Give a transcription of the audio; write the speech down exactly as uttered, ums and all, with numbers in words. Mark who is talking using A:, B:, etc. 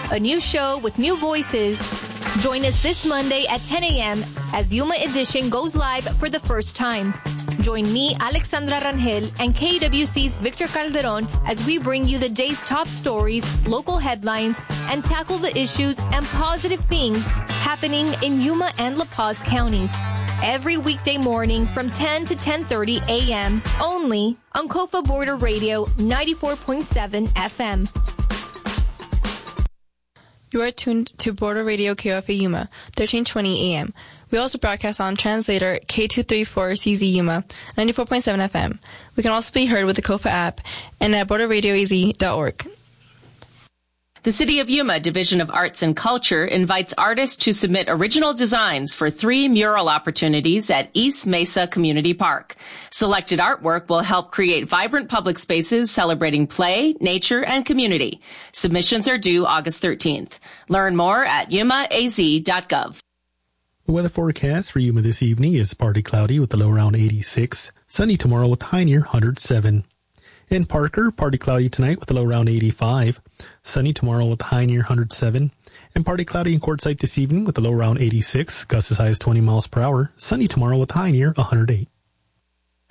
A: a new show with new voices. Join us this Monday at ten a.m. as Yuma Edition goes live for the first time. Join me, Alexandra Rangel, and K W C's Victor Calderon as we bring you the day's top stories, local headlines, and tackle the issues and positive things happening in Yuma and La Paz counties. Every weekday morning from ten to ten thirty a.m. only on Kofa Border Radio ninety-four point seven F M.
B: You are tuned to Border Radio K O F A Yuma, thirteen twenty a.m. We also broadcast on translator K two thirty-four C Z Yuma, ninety-four point seven F M. We can also be heard with the Kofa app and at border radio a z dot org.
C: The City of Yuma Division of Arts and Culture invites artists to submit original designs for three mural opportunities at East Mesa Community Park. Selected artwork will help create vibrant public spaces celebrating play, nature, and community. Submissions are due August thirteenth. Learn more at yuma a z dot gov.
D: The weather forecast for Yuma this evening is partly cloudy with a low around eighty-six. Sunny tomorrow with a high near one hundred seven. In Parker, partly cloudy tonight with a low around eighty-five. Sunny tomorrow with a high near one hundred seven. And partly cloudy in Quartzsite this evening with a low around eighty-six. Gusts as high as twenty miles per hour. Sunny tomorrow with a high near one hundred eight.